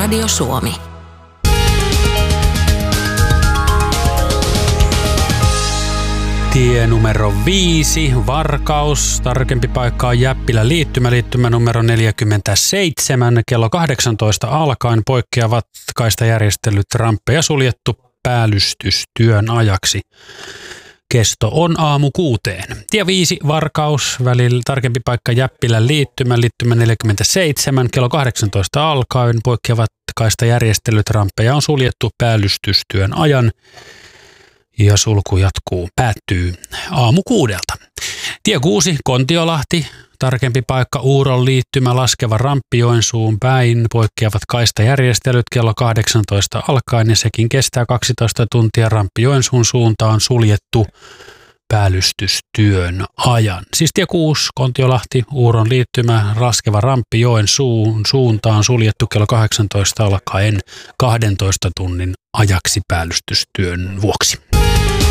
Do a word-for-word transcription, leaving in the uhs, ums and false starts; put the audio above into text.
Radio Suomi. Tie numero viisi, Varkaus. Tarkempi paikka on Jäppilän liittymä, liittymä numero neljäkymmentäseitsemän. Kello kahdeksantoista alkaen poikkeavat kaistajärjestelyt, ramppeja suljettu päällystystyön ajaksi. Kesto on aamu kuuteen. Tie viisi, Varkaus, välillä tarkempi paikka Jäppilän liittymä, liittymä neljäkymmentäseitsemän. Kello kahdeksantoista alkaen poikkeavat kaistajärjestelyt, ramppeja on suljettu päällystystyön ajan. Ja sulku jatkuu, päättyy aamu kuudelta. Tie kuusi, Kontiolahti. Tarkempi paikka Uuron liittymä, laskeva ramppi Joensuun päin. Poikkeavat kaistajärjestelyt kello kahdeksantoista alkaen ja sekin kestää kaksitoista tuntia. Ramppi Joensuun suuntaan suljettu päällystystyön ajan. Siis tie kuusi, Kontiolahti, Uuron liittymä, laskeva ramppi Joensuun suuntaan suljettu kello kahdeksantoista alkaen kahdentoista tunnin ajaksi päällystystyön vuoksi.